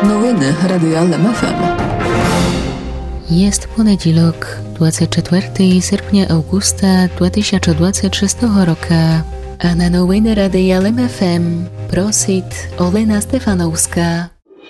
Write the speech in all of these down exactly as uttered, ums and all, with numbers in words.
Новини Радіо Л М Ф М. Jest poniedziałek, dwudziestego czwartego sierpnia augusta dwa tysiące dwudziestego szóstego roku, a na nowiny Radia L M F M prosi Olena Stefanowska.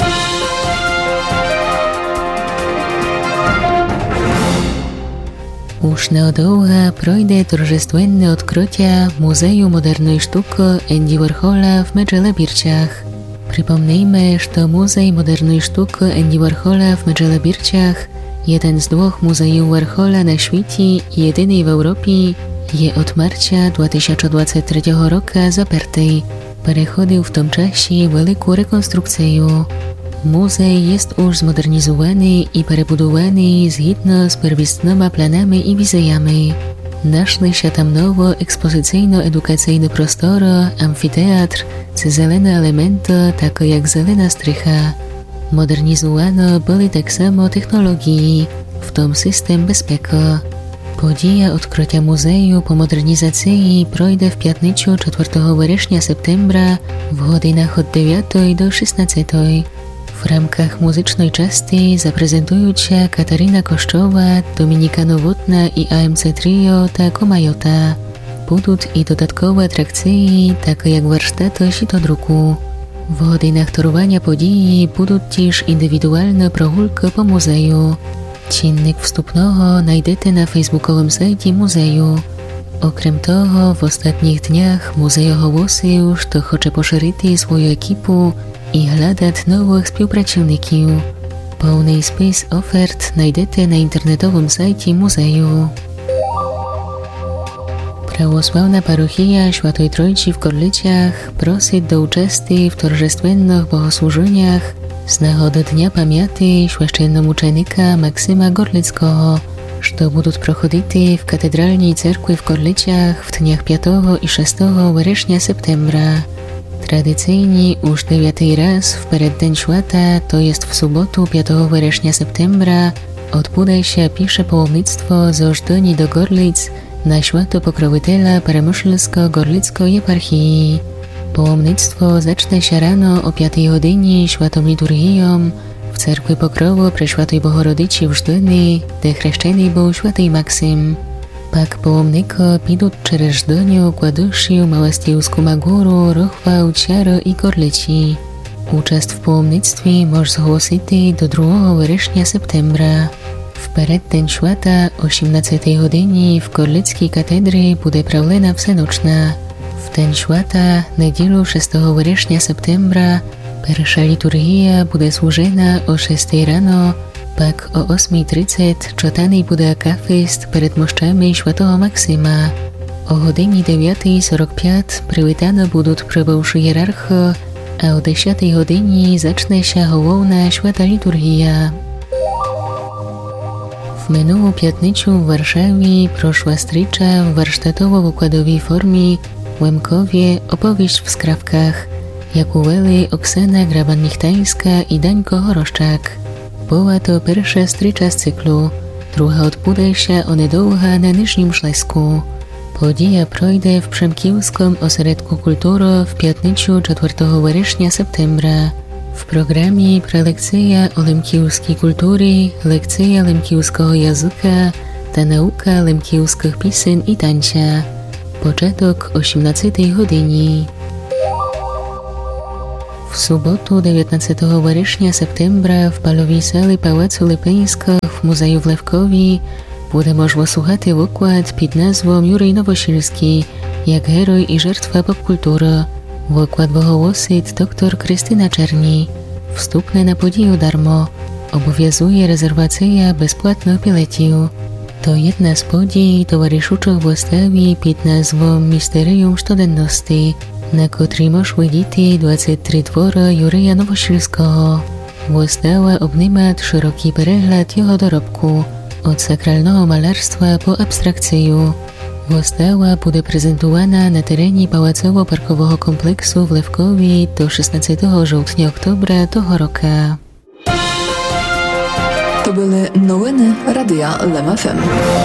Już niedługo projdzie торжественне odkrycie Muzeum Modernej Sztuki Andy Warhola w Medżelebirciach. Przypomnijmy, że Muzej Modernej Sztuki Andy Warhola w Medżelebirciach, jeden z dwóch muzeów Warhola na świecie i jedyny w Europie, je od marca dwa tysiące dwudziestego trzeciego roku zaparty. Przechodził w tym czasie wielką rekonstrukcję. Muzej jest już zmodernizowany i przebudowany zgodnie z pierwotnymi planami i wizjami. Naszli się tam nowo ekspozycyjno-edukacyjny prostor, amfiteatr, czy zielone elementy, takie jak zielona strycha. Modernizowano były tak samo technologii, w tym system bezpieki. Podія odkrycia muzeju po modernizacji projdzie w piątnicę czwartego września septembra w godzinach od dziewiątej do szesnastej. W ramkach muzycznej części zaprezentują się Katarina Koszczowa, Dominika Nowotna i A M C Trio ta Komajota. Będą i dodatkowe atrakcje, takie jak warsztaty sitodruku. W godzinach toruwania podii będą też indywidualne progrulki po muzeju. Dziennik wstępnego znajdziecie na facebookowym sajcie muzeju. Okrem toho, w ostatnich dniach muzej ogłosił, że chce poszerzyć swoją ekipę i hledać nowych współpracowników. Pełny spis ofert znajdziecie na internetowym sajcie muzeju. Prawosławna parochia Świętej Trójcy w Gorlicach prosi do uczestnictwa w торжественnych bogosłużeniach z nagody Dnia Pamięci święcenomuczenika Maksyma Gorlickiego, które będą prochodzić w katedralnej cerkwi w Gorlicach w dniach piątego i szóstego września septembra. Tradycyjnie już dziewiąty raz w przeddzień święta, to jest w sobotę piątego września septembra, odbędzie się pierwsze pałomnictwo z Ożdoni do Gorlic na święto pokroviteľa Przemyślsko-Gorlickiej eparchii. Pałomnictwo zacznie się rano o piątej godzinie świętą liturgią w cerkwi Pokrowu Preszłatej Bohorodyczy w Żdoni, gdzie chrzczony był święty Maksym. Pak pałomniko pójdą przez Żdoniu, Kładuszył, Małastijską Magórę, Rochwał, Ciaro i Gorlici. Uczest w pałomnictwie może zgłosić do drugiego września septembra. W przeddzień święta o osiemnastej godzinie w Gorlickiej katedrze będzie prawlena wsenoczna. W ten święta, niedzielę szóstego września septembra, pierwsza liturgia będzie służona o szóstej rano, pak o ósmej trzydzieści czytany będzie akafist przed moszczami świętego Maksyma. O godzinie dziewiątej czterdzieści pięć przywitane będą przybywszy hierarchy, a o dziesiątej godzinie zacznie się główna święta liturgia. W minioną piątnicę w Warszawie proszła stricza w warsztatowo-wykładowej formie Łemkowie opowieść w skrawkach, jak uweli Oksana Graban-Michtańska i Dańko Horoszczak. Była to pierwsza stricza z cyklu, druga odbędzie się onedługo na Niżnym Śląsku. Podija projdzie w Przemkiwskim Ośrodku Kultury w piątnicę czwartego września septembra. W programie prelekcja o lemkiwskiej kultury, lekcja lemkiwskiego języka, ta nauka lemkiwskich piosen i tańca. Początek o osiemnastej godzinie. W sobotę dziewiętnastego września septembra w palowej sali Pałacu Lipińskiego w Muzeum w Lewkowie będzie można słuchać wykład pod nazwą Jurij Nowosilski, jak heroj i żertwa popkultury. Wykład wygłosi dr Krystyna Czerni. Wstępne na podію darmo. Obowiązuje rezerwacja bezpłatnych biletów. To jedna z podій towarzyszących wystawie pod nazwą Misterium Studenności, na której można widzieć dwadzieścia trzy twory Jurija Nowosilskiego. Wystawa obejmuje szeroki przegląd jego dorobku, od sakralnego malarstwa po abstrakcję. Wystawa będzie prezentowana na terenie pałacowo-parkowego kompleksu w Lewkowie do szesnastego sierpnia tego roku. To były новини Радіо Л М Ф М.